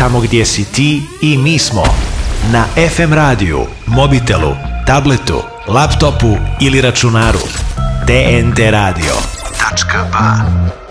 tamo gdje si ti i mi smo. Na FM radiju, mobitelu, tabletu, laptopu ili računaru. DNT radio.ba